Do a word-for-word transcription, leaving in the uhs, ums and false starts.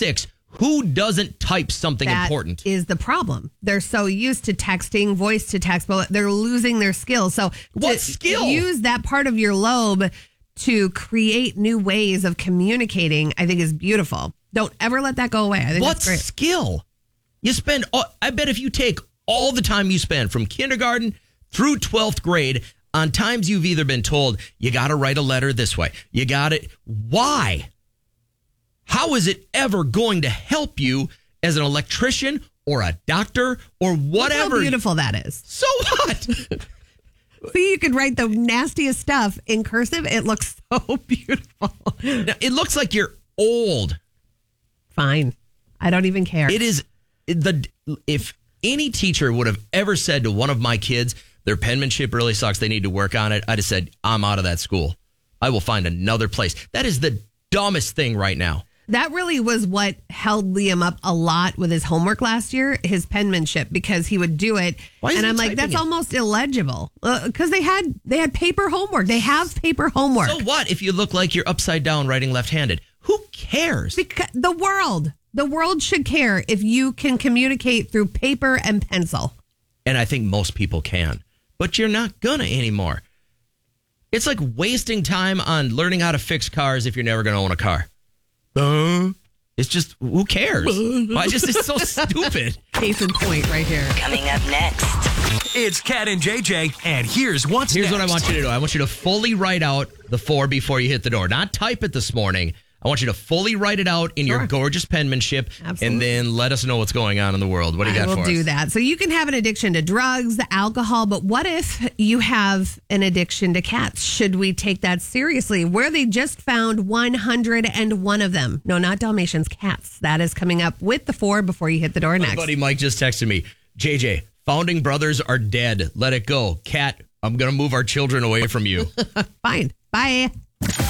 six. Who doesn't type something that important? Is the problem. They're so used to texting, voice to text, but they're losing their skills. So what to skill? Use that part of your lobe to create new ways of communicating, I think is beautiful. Don't ever let that go away. I think what that's great. skill? You spend, I bet if you take all the time you spend from kindergarten through twelfth grade on times you've either been told, you got to write a letter this way. You got it. Why? How is it ever going to help you as an electrician or a doctor or whatever? Look how beautiful that is. So what? See, you could write the nastiest stuff in cursive. It looks so beautiful. Now, it looks like you're old. Fine. I don't even care. It is the if any teacher would have ever said to one of my kids, their penmanship really sucks, they need to work on it, I'd have said, I'm out of that school. I will find another place. That is the dumbest thing right now. That really was what held Liam up a lot with his homework last year, his penmanship, because he would do it. Why is and he I'm like, typing that's it? almost illegible because they had they had paper homework. They have paper homework. So what if you look like you're upside down writing left-handed? Who cares? Because the world, the world should care if you can communicate through paper and pencil. And I think most people can, but you're not gonna anymore. It's like wasting time on learning how to fix cars if you're never gonna own a car. Uh, it's just, who cares? Why just, it's so stupid. Case in point right here. Coming up next. It's Cat and J J, and here's what's Here's next. what I want you to do. I want you to fully write out the four before you hit the door. Not type it this morning. I want you to fully write it out in Sure. your gorgeous penmanship. Absolutely. And then let us know what's going on in the world. What do you got I will for us? do that. So you can have an addiction to drugs, alcohol, but what if you have an addiction to cats? Should we take that seriously? Where they just found one hundred one of them. No, not Dalmatians, cats. That is coming up with the four before you hit the door My next. buddy Mike just texted me. J J, founding brothers are dead. Let it go. Cat, I'm going to move our children away from you. Fine. Bye.